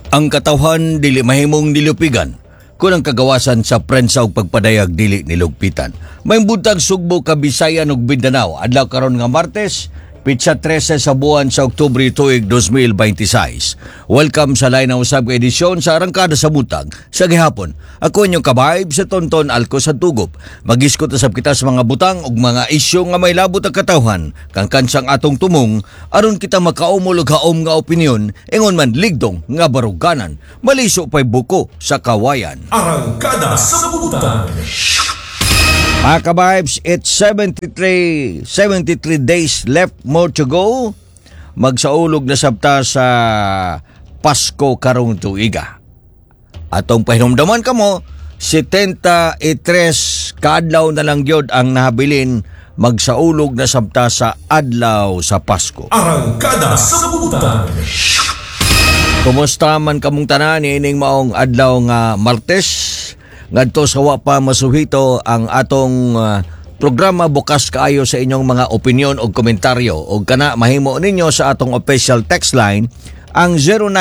Ang katawhan dili mahimong nilupigan kung ang kagawasan sa prensa ug pagpadayag dili nilugpitan. May buntag Sugbo, Kabisayan ug Mindanao adlaw karon nga Martes, pitsa 13 sa buwan sa Oktubre tuig 2026. Welcome sa Lain na Usab ka edisyon sa Arangkada sa Butag sa gihapon. Ako inyong kabayb sa Tonton Alco sa Tugop. Mag-iskot usab kita sa mga butang ug mga isyu nga may labot ang katawhan kang kansang atong tumong aron kita makaumol og haom nga opinyon ingon man ligdong nga baruganan. Maliso pay buko sa kawayan. Arangkada sa Butag. Mga kabibes, it's 73 days left more to go. Magsaulog na sabta sa Pasko karong tuiga. Atong pahinumdaman kamo, 73 kaadlaw na lang yun ang nahabilin magsaulog na sabta sa adlaw sa Pasko. Arangkada sa Butag. Kumusta man kamong tanan ining maong adlaw nga Martes? Ngadto sa wa pa masuhito ang atong programa, bukas kaayo sa inyong mga opinyon o komentaryo o kana mahimo ninyo sa atong official text line ang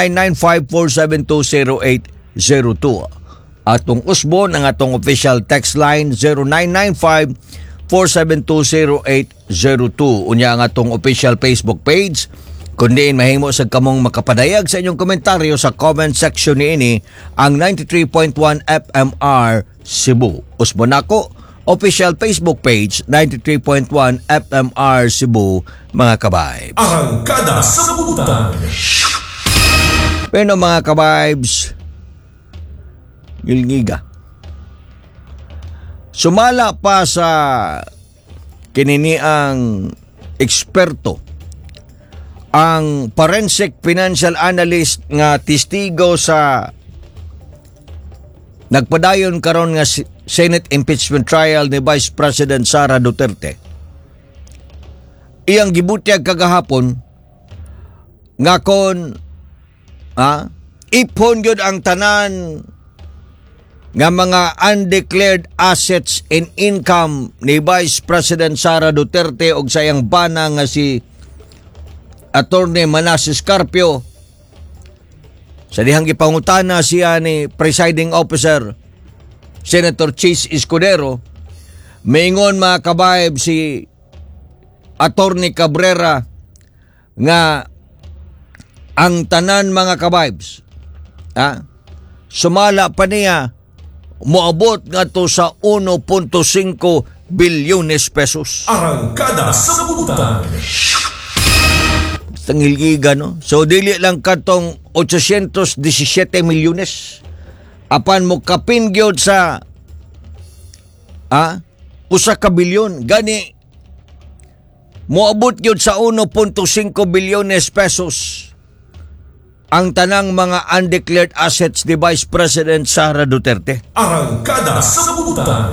0995-4720802. Atong usbon ang atong official text line 0995-4720802. Unya ang atong official Facebook page. Kundi mahimo sa kamong makapadayag sa inyong komentaryo sa comment section niini ang 93.1 FMR Cebu. Usbon ako, official Facebook page 93.1 FMR Cebu, mga kabibes. Arangkada sa Butag. Pero mga kabibes, ngilngiga. Sumala pa sa kininiang eksperto ang forensic financial analyst nga testigo sa nagpadayon karon nga Senate impeachment trial ni Vice President Sara Duterte. Iyang gibutyag kagahapon nga kon ipon gyud ang tanan nga mga undeclared assets and income ni Vice President Sara Duterte og sa iyang bana nga si Attorney Manasseh Carpio. Sa dihang gipangutana siya ni Presiding Officer Senator Chis Escudero, maingon mga kabayb si Attorney Cabrera nga ang tanan mga kabaybs sumala pa niya moabot nga to sa 1.5 bilyones pesos. Arangkada sa Butag. Tangilgiga, no? So, dili lang katong 817 milyones. Apan mo kapingyod sa usa ka bilyon. Gani, moabot gyud sa 1.5 bilyones pesos ang tanang mga undeclared assets ni Vice President Sara Duterte. Arangkada sa Butag.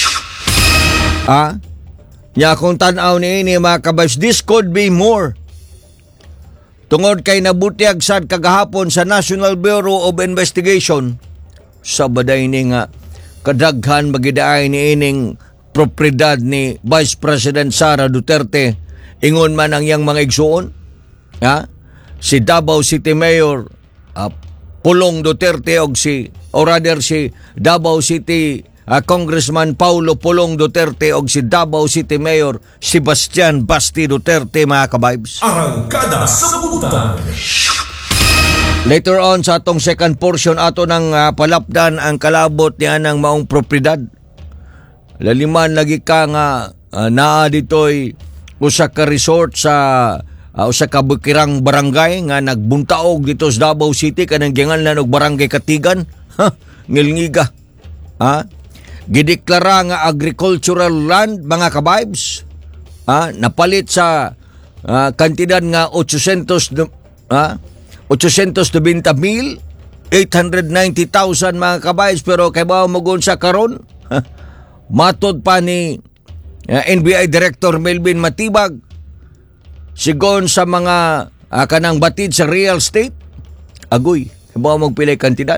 Ya kung tanaw ni ini mga kabais, this could be more. Tungod kay nabutyag sad kagahapon sa National Bureau of Investigation sa baday ni nga kadaghan magidaay ni ining propriedad ni Vice President Sara Duterte, ingon man ang iyang mga igsuon. Si Davao City Mayor Pulong Duterte og si Davao City Congressman Paulo Pulong Duterte og si Davao City Mayor Sebastian Basti Duterte, mga kabibes. Arangkada sa Butag. Later on sa atong second portion ato nang palapdan ang kalabot niya ng maong propriedad. Laliman lagi ka nga naa ditoy usa ka resort sa usa ka bukirang barangay nga nagbuntaog dito sa Davao City kanang ginganlan og barangay Katigan. Ngilngiga. Gideklara nga agricultural land, mga kabibes. Napalit sa kantidad nga 890,890,000 mga kabibes, pero kay bawo mo sa karon. Matod pa ni NBI Director Melvin Matibag, sigon sa mga kanang batid sa real estate, agoy, kay bawo mo pilay kantidad.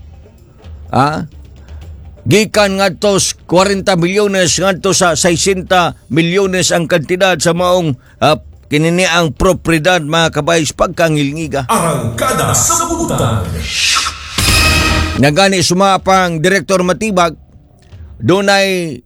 Gikan ngadto 40 milyones ngadto sa 60 milyones ang kantidad sa maong kinini ang propriedad mga kabays pagkangilngiga. Arangkada sa Sabutan. Nagani sumapang Direktor Matibag, dunay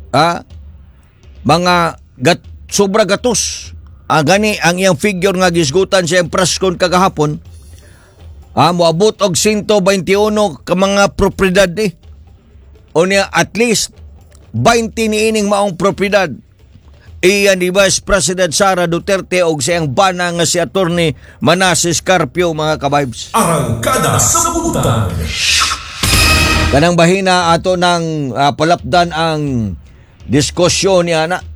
mga sobra gatos. Gani ang iyang figure nga gisgutan sa press con kagahapon. Moabot og 121 ka mga propriedad ni. O niya at least 20 niining maong propriedad. Iyan ni Vice President Sara Duterte og siyang bana nga si Attorney Manasseh Carpio mga kabibes. Arangkada sa Sabutan. Kanang bahina ato ng palapdan ang diskusyon niya na.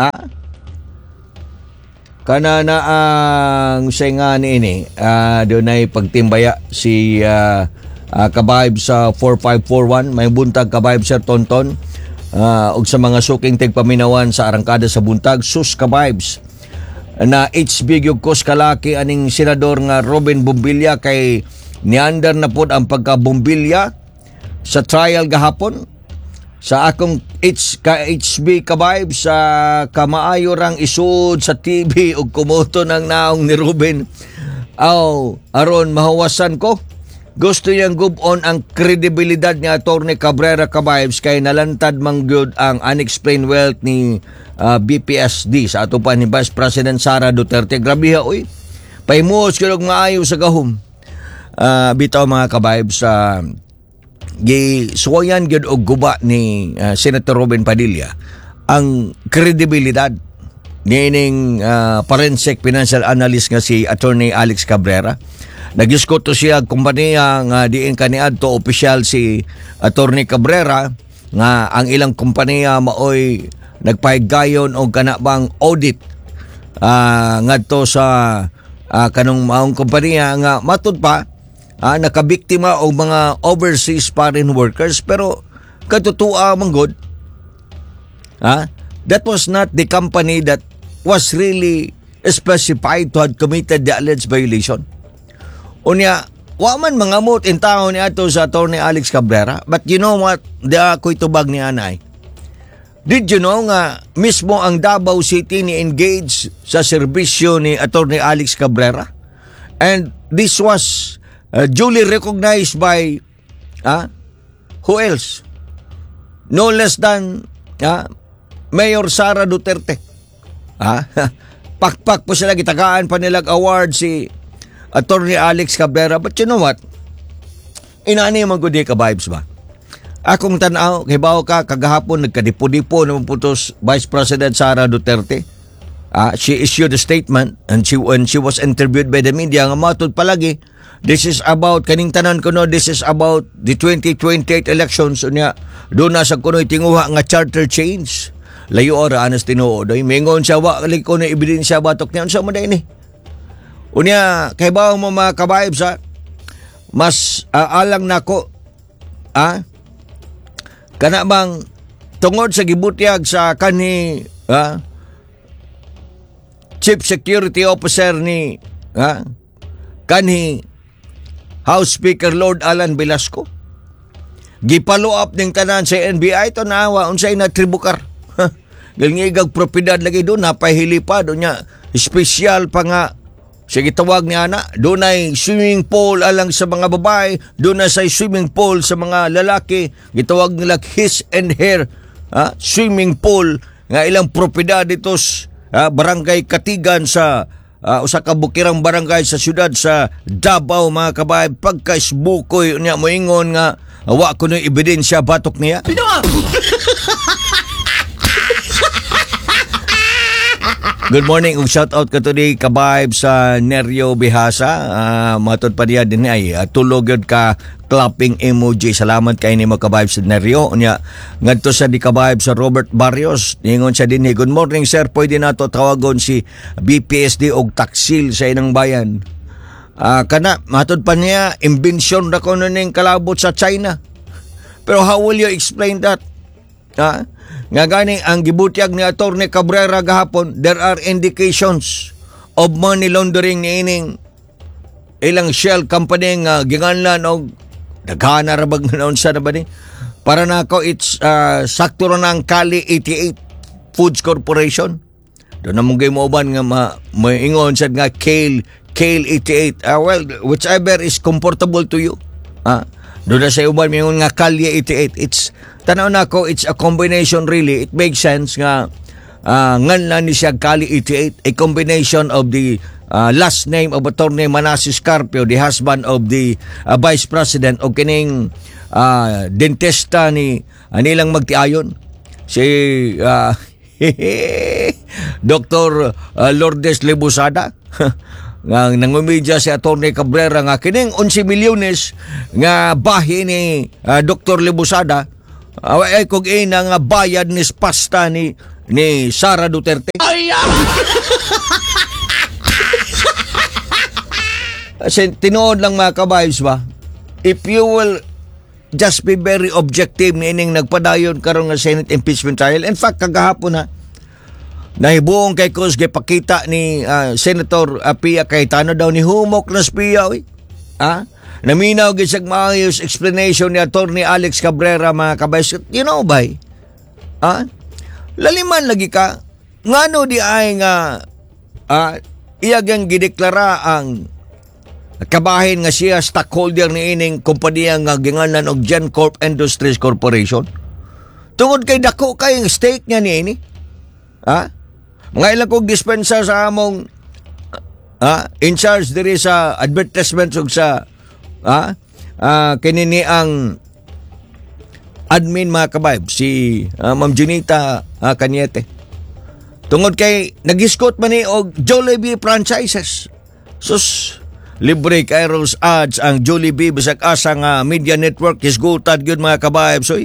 Kana na ang sayang ini doon ay pagtimbaya si kabayb sa 4541 may buntag kabayb Sir Tonton ug sa mga suking tigpaminawan sa arangkada sa buntag sus kabaybs na HB gyud kos kalaki aning senador nga Robin Bumbilya kay niandar na pod ang pagkabumbilya sa trial gahapon sa akong HB kabayb sa kamaayo rang isud sa TV ug kumoto ng naong ni Ruben aron mahawasan ko gusto niyang gubon ang kredibilidad ni Atty. Cabrera kabayb kay nalantad man gyud ang unexplained wealth ni BPSD sa ato pa ni Vice President Sara Duterte. Grabe oy pahimuos gyud maayo sa gahom bitaw mga kabayb sa gisuwayan gyud og guba ni Senator Robin Padilla ang kredibilidad nining forensic financial analyst nga si Attorney Alex Cabrera. Nagdiskuto siya kumpanya nga diin kaniadto opisyal si Attorney Cabrera nga ang ilang kumpanya maoy nagpahigayon og kanabang audit ngadto sa kanong maong kumpanya nga matud pa nakabiktima o mga overseas foreign workers pero katutua man good that was not the company that was really specified to have committed the alleged violation. Unya wa man mangamot in tao ni ato sa Attorney Alex Cabrera, but you know what ako'y tubag ni anay, did you know nga mismo ang Davao City ni engage sa serbisyo ni Attorney Alex Cabrera, and this was duly recognized by who else? No less than Mayor Sara Duterte. Pakpak po sila, gitagaan pa nilag award si Attorney Alex Cabrera. But you know what? Inaani man gud ka vibes ba? Akong tanaw, kay bawo ka kagahapon nagkadipo-dipo naman putos Vice President Sara Duterte. She issued a statement and when she was interviewed by the media nga matod palagi this is about kaning tanan kuno, this is about the 2028 elections unya do na sa kuno tinguha nga charter change. Layo ora anas tinuod doy mingon siya wa kali kuno ebidensya batok niya unsa man day ni. Unya kay bawo mo mga kabayb sa mas alang nako kana bang tungod sa gibutyag sa kanhi Chief Security Officer ni kanhi House Speaker Lord Alan Velasco. Gipalo up ning tanan sa NBI to naawa unsay na tribukar. Galngigag propiedad lagi doon napahilipad unya espesyal pa nga sige tawag ni ana dunay swimming pool alang sa mga babae, dunay say swimming pool sa mga lalaki, gitawag nila his and her swimming pool nga ilang propiedad ditos barangay Katigan sa usa ka bukirang barangay sa syudad sa Davao mga kabahay. Pagka-isbukoy niya moingon nga wa kuno ebidensya batok niya. Good morning ug shout out ka today kabayb sa Neryo Bihasa. Matod pa diya din ay tulog yun ka clapping emoji. Salamat kay ni mga kabayb sa Neryo. Unya ngadto sa di kabayb sa Robert Barrios. Ningon siya din, good morning sir, pwede nato tawagon si BPSD og taksil sa inang bayan. Kana matod pa niya imbensyon ra kuno ning kalabot sa China. Pero how will you explain that? Nga gani ang gibutyag ni Atty. Cabrera gahapon, there are indications of money laundering ni ining ilang shell company nga ginganlan og daghana ra bag naunsa na ba ni para nako it's sakto ra ng Kali 88 Foods Corporation Doon na mong mo uban nga maingon sad nga Kale 88. Well, whichever is comfortable to you. Doon na sa uban maingon nga Kalye 88. It's tanaw na ko, it's a combination really. It makes sense nga ngan na ni siya Kali 88, a combination of the last name of Attorney Manasseh Carpio, the husband of the Vice President, o kining dentista ni nilang magtiayon si Dr. Lourdes Libusada. Nga nangumidya si Attorney Cabrera nga kining 11 milyones nga bahi ni Dr. Libusada ay kung ina nga bayad ni pasta ni Sara Duterte. Kasi tinuod lang mga kabayos ba, if you will just be very objective niining nagpadayon karon nga Senate impeachment trial. In fact, kagahapon na nahibuong kay Cruz kay pakita ni Senator Pia Cayetano daw ni humok na Pia. Naminaw gisag maayos explanation ni Attorney Alex Cabrera mga kabayos. You know ba? Laliman lagi ka. Ngano di ay nga iyagang gideklara ang kabahin nga siya stockholder ni ining kompanya nga ginganan og GenCorp Industries Corporation. Tungod kay dako kay stake niya ni ini. Mga ilang kong dispensa sa among in charge diri sa advertisements ug sa kinini ang admin mga kabayb si Ma'am Junita Cañete. Tungod kay nagiskot man ni og Jollibee franchises. Sus libre kairos ads ang Jollibee bisag asa nga media network hisgutad gyud mga kabayb soy.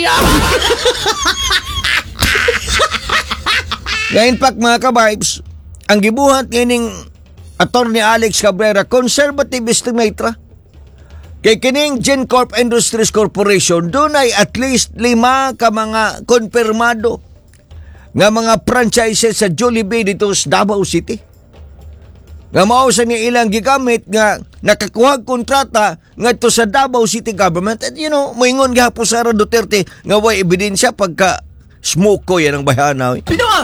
In fact mga kabayb, ang gibuhat kining Attorney Alex Cabrera conservative estimator. Kay kining GenCorp Industries Corporation dunay at least 5 ka mga konfirmado nga mga franchises sa Jollibee dito sa Davao City. Nga mao sa ni ilang gigamit nga nakakuha kontrata ngadto sa Davao City government. And moingon gihapon Sara Duterte nga way ebidensya pagka smoke ko yan ang bayana.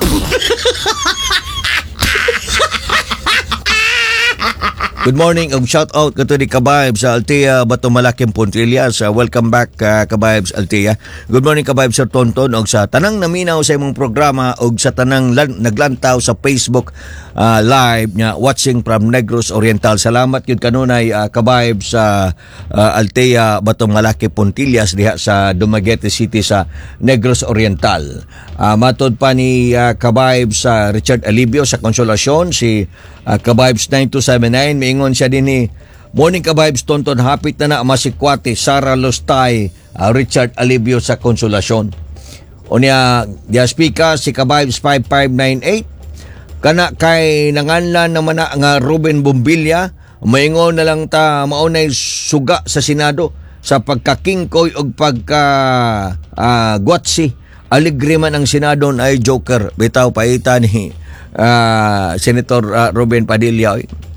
Good morning and shout out ka to di Kabayb sa Altea Bato Malaking Puntrillas. Welcome back Kabayb sa Altea. Good morning Kabayb sa Tonton og sa tanang naminaw sa imong programa og sa tanang naglantaw sa Facebook live nga watching from Negros Oriental. Salamat gyud kanunay Kabayb sa Altea Bato Malaking Puntrillas diha sa Dumaguete City sa Negros Oriental. Matod pa ni Kabayb sa Richard Alibio sa Consolacion, si Kabibes 9279 miingon siya din ni morning Kabibes Tonton, hapit na masikwate Sara Lostay, Richard Alibio sa Consolacion. Unya diaspika si Kabibes 5598 kana kay nanganlan naman na nga Ruben Bombilya, miingon na lang ta maunay suga sa Senado sa pagkakingkoy og pagka gwatsi. Aligre man ang Senado ay joker. Bitaw paita ni Senator Ruben Padilla.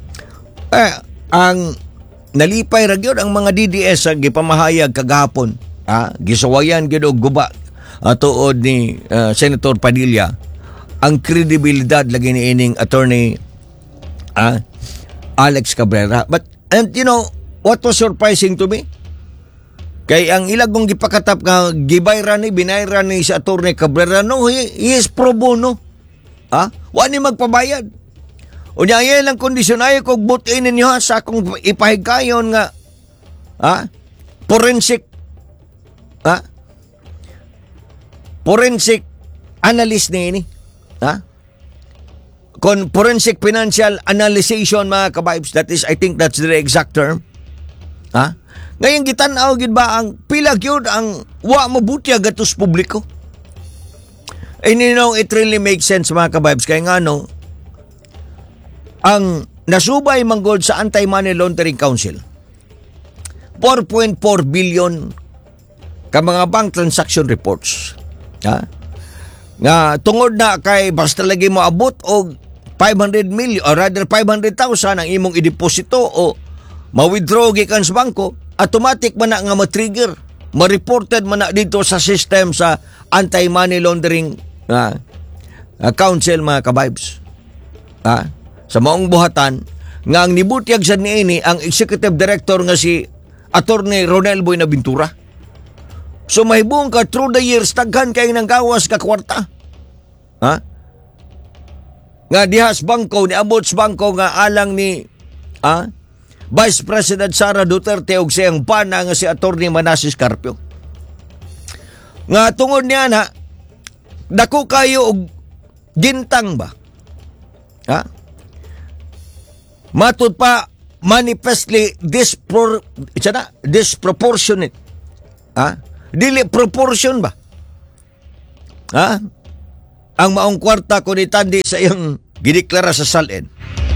Ang nalipay ra gyud ang mga DDS ang gipamahayag kagahapon. Gisawayan gyud og guba tuod ni Senator Padilla ang kredibilidad lagi ni ining Attorney Alex Cabrera. But and what was surprising to me? Kay ang ilagong gipakatap nga gibayran ni binayran ni sa Attorney Cabrera, no, he is pro bono. Wa ni magpabayad. Unya yan lang kondisyon ayo kog butin ninyo sa akong ipahigkayon nga forensic forensic analyst ni ini. Forensic financial analyzation mga kabibes, that is I think that's the exact term. Ngayon gitanaw gid ba ang pila gyud ang wa mabuti gatos publiko. And it really makes sense mga kabibes kay ngano ang nasubay manggod sa Anti-Money Laundering Council 4.4 billion ka mga bank transaction reports. Nga tungod na kay basta lagi mo abot og 500 million or rather 500,000 ang imong ideposito o ma-withdraw gikan sa bangko, automatic man na nga ma-trigger, ma-reported man na dito sa system sa Anti-Money Laundering council mga kabibes. Sa maong buhatan nga ang nibutyag sa niini ang executive director nga si Attorney Ronel Boy Naventura. So mahibong ka through the years taghan kay nang gawas ka kwarta. Nga dihas bangko ni abots bangko nga alang ni Vice President Sara Duterte ug siyang pana nga si Attorney Manasseh Carpio. Nga tungod niya na dako kayo og gintang ba? Matud pa manifestly disproportionate. Dili proportion ba? Ang maong kwarta kung itandi sa iyang gideklara sa salin.